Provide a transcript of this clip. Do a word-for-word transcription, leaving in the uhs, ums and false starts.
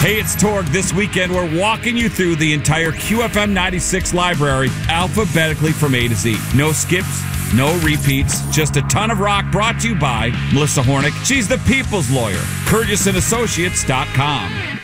Hey, it's Torg. This weekend, we're walking you through the entire Q F M ninety-six library alphabetically from A to Z. No skips, no repeats, just a ton of rock brought to you by Melissa Hornick. She's the people's lawyer. Curtis and Associates dot com.